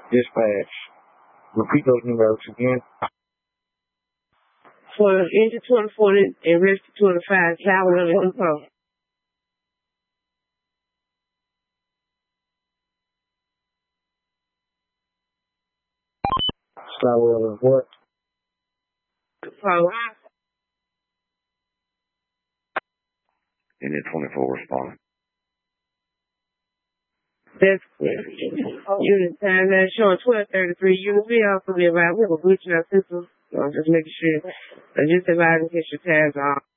Dispatch. Repeat those numerals again. For engine 240 and rescue 25, travel on the info. Flower of what? Engine 24 respond. That's unit time that's showing 1233. Unit we also be around. We have a glitch in our system. So I'm just making sure. Just advise in case your tabs on.